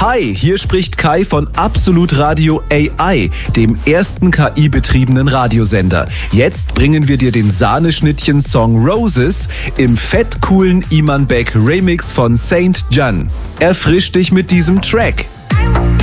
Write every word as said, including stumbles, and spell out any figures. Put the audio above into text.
Hi, hier spricht Kai von Absolut Radio A I, dem ersten K I-betriebenen Radiosender. Jetzt bringen wir dir den Sahneschnittchen-Song Roses im fettcoolen Iman Beck Remix von Saint John. Erfrisch dich mit diesem Track.